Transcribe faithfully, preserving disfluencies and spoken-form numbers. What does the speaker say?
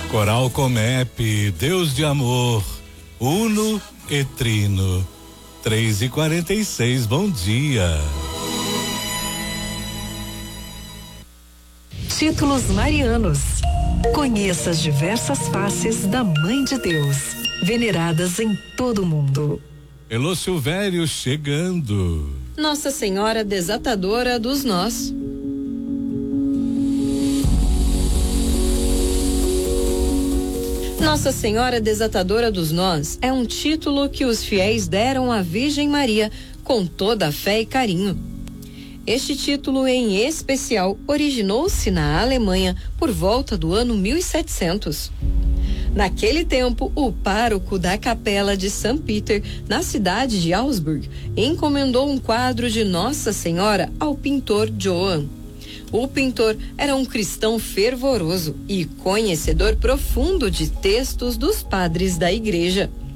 Coral Comep, Deus de amor, uno e trino. três e quarenta e seis, bom dia. Títulos marianos. Conheça as diversas faces da Mãe de Deus, veneradas em todo o mundo. Elô Silvério chegando. Nossa Senhora Desatadora dos Nós. Nossa Senhora Desatadora dos Nós é um título que os fiéis deram à Virgem Maria com toda a fé e carinho. Este título em especial originou-se na Alemanha por volta do ano mil e setecentos. Naquele tempo, o pároco da capela de Sankt Peter, na cidade de Augsburg, encomendou um quadro de Nossa Senhora ao pintor Johann. O pintor era um cristão fervoroso e conhecedor profundo de textos dos padres da igreja.